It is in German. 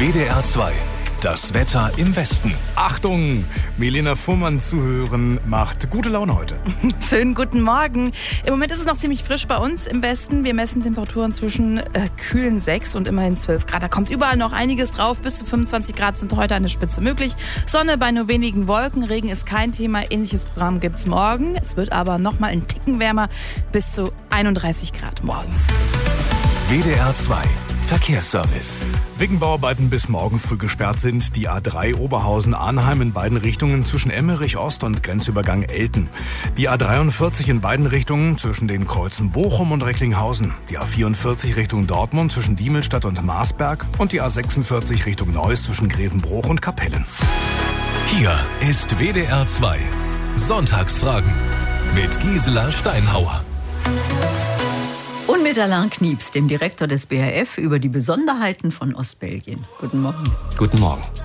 WDR 2. Das Wetter im Westen. Achtung, Milena Fuhrmann zu hören macht gute Laune heute. Schönen guten Morgen. Im Moment ist es noch ziemlich frisch bei uns im Westen. Wir messen Temperaturen zwischen kühlen 6 und immerhin 12 Grad. Da kommt überall noch einiges drauf. Bis zu 25 Grad sind heute an der Spitze möglich. Sonne bei nur wenigen Wolken. Regen ist kein Thema. Ähnliches Programm gibt's morgen. Es wird aber noch mal einen Ticken wärmer. Bis zu 31 Grad morgen. WDR 2. Verkehrsservice. Wegen Bauarbeiten bis morgen früh gesperrt sind die A3 Oberhausen-Arnheim in beiden Richtungen zwischen Emmerich Ost und Grenzübergang Elten. Die A43 in beiden Richtungen zwischen den Kreuzen Bochum und Recklinghausen. Die A44 Richtung Dortmund zwischen Diemelstadt und Marsberg. Und die A46 Richtung Neuss zwischen Grevenbruch und Kapellen. Hier ist WDR 2. Sonntagsfragen mit Gisela Steinhauer. Und mit Alain Knieps, dem Direktor des BHF, über die Besonderheiten von Ostbelgien. Guten Morgen. Guten Morgen.